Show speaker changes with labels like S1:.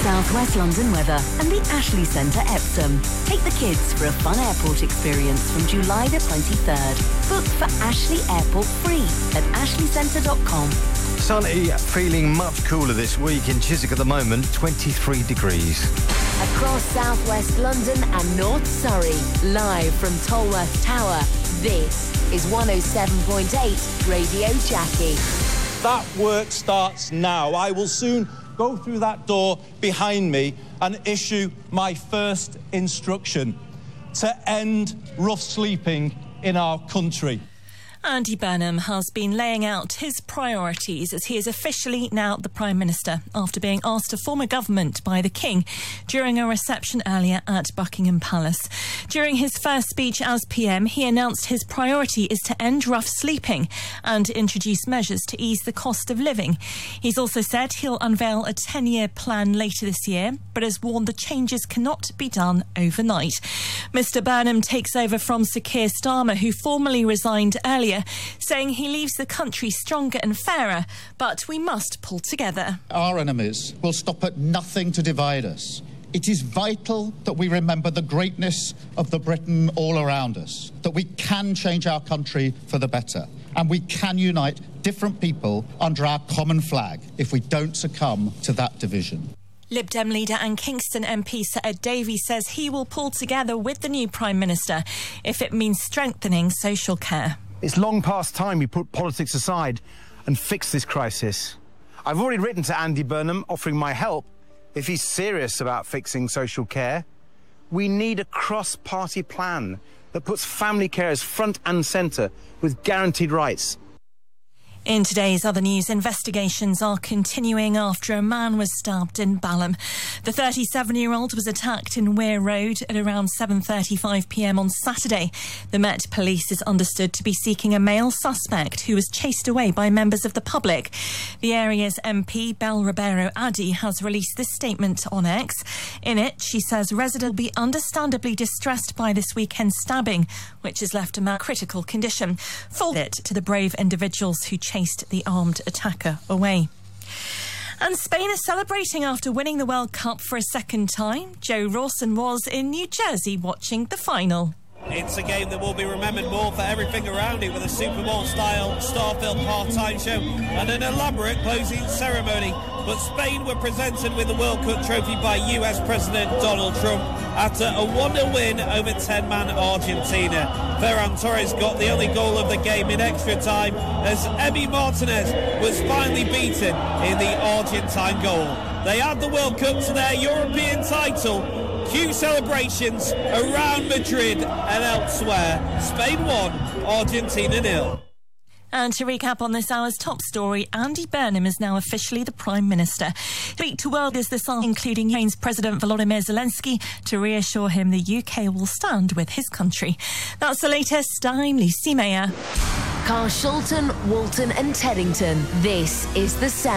S1: South West London weather and the Ashley Centre Epsom. Take the kids for a fun airport experience from July the 23rd. Book for Ashley Airport free at ashleycentre.com.
S2: Sunny, feeling much cooler this week. In Chiswick at the moment, 23 degrees.
S1: Across South West London and North Surrey, live from Tolworth Tower, this is 107.8 Radio Jackie.
S3: That work starts now. I will soon go through that door behind me and issue my first instruction to end rough sleeping in our country.
S4: Andy Burnham has been laying out his priorities as he is officially now the Prime Minister after being asked to form a government by the King during a reception earlier at Buckingham Palace. During his first speech as PM, he announced his priority is to end rough sleeping and introduce measures to ease the cost of living. He's also said he'll unveil a 10-year plan later this year, but has warned the changes cannot be done overnight. Mr Burnham takes over from Sir Keir Starmer, who formally resigned earlier, saying he leaves the country stronger and fairer, but we must pull together.
S5: Our enemies will stop at nothing to divide us. It is vital that we remember the greatness of the Britain all around us, that we can change our country for the better, and we can unite different people under our common flag if we don't succumb to that division.
S4: Lib Dem leader and Kingston MP Sir Ed Davey says he will pull together with the new Prime Minister if it means strengthening social care.
S6: It's long past time we put politics aside and fix this crisis. I've already written to Andy Burnham offering my help if he's serious about fixing social care. We need a cross-party plan that puts family carers front and centre with guaranteed rights.
S4: In today's other news, investigations are continuing after a man was stabbed in Balham. The 37-year-old was attacked in Weir Road at around 7:35 p.m. on Saturday. The Met Police is understood to be seeking a male suspect who was chased away by members of the public. The area's MP, Bel Ribeiro Addy, has released this statement on X. In it, she says residents will be understandably distressed by this weekend stabbing, which has left a man in critical condition. Full it to the brave individuals who chased the armed attacker away. And Spain is celebrating after winning the World Cup for a second time. Joe Rawson was in New Jersey watching the final.
S7: It's a game that will be remembered more for everything around it, with a Super Bowl-style star-filled half-time show and an elaborate closing ceremony. But Spain were presented with the World Cup trophy by US President Donald Trump after a 1-0 win over 10-man Argentina. Ferran Torres got the only goal of the game in extra time as Emi Martinez was finally beaten in the Argentine goal. They add the World Cup to their European title. Cue celebrations around Madrid and elsewhere. Spain 1, Argentina 0.
S4: And to recap on this hour's top story, Andy Burnham is now officially the Prime Minister. Speak to world is this hour, including Ukraine's President Volodymyr Zelensky, to reassure him the UK will stand with his country. That's the latest. I'm Lucy Mayer.
S1: Carshalton, Walton and Teddington. This is The Sound.